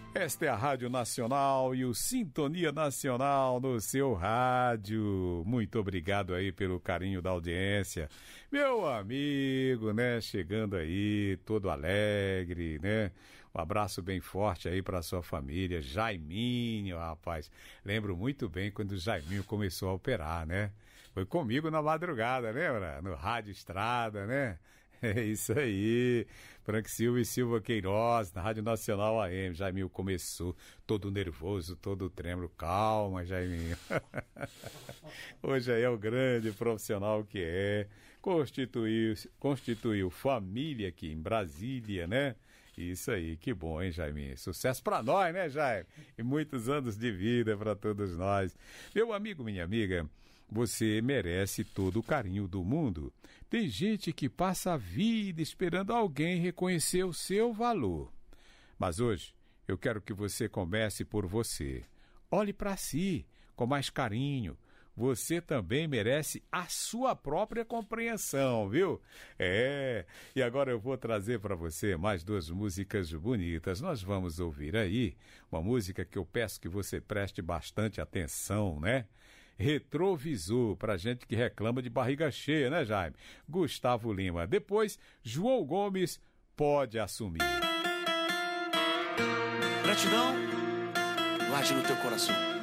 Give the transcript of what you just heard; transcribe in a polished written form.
Esta é a Rádio Nacional e o Sintonia Nacional no seu rádio. Muito obrigado aí pelo carinho da audiência. Meu amigo, né, chegando aí, todo alegre, né? Um abraço bem forte aí para sua família. Jaiminho, rapaz. Lembro muito bem quando o Jaiminho começou a operar, né? Foi comigo na madrugada, lembra? No Rádio Estrada, né? É isso aí, Frank Silva e Silva Queiroz, na Rádio Nacional AM. Jaiminho começou todo nervoso, todo trêmulo. Calma, Jaiminho. Hoje aí é o grande profissional que é. Constituiu família aqui em Brasília, né? Isso aí, que bom, hein, Jaiminho? Sucesso pra nós, né, Jaime? E muitos anos de vida pra todos nós. Meu amigo, minha amiga, você merece todo o carinho do mundo. Tem gente que passa a vida esperando alguém reconhecer o seu valor. Mas hoje, eu quero que você comece por você. Olhe para si com mais carinho. Você também merece a sua própria compreensão, viu? E agora eu vou trazer para você mais duas músicas bonitas. Nós vamos ouvir aí uma música que eu peço que você preste bastante atenção, né? Retrovisor, pra gente que reclama de barriga cheia, né, Jaime? Gustavo Lima. Depois, João Gomes, Pode Assumir. Gratidão, guarde no teu coração.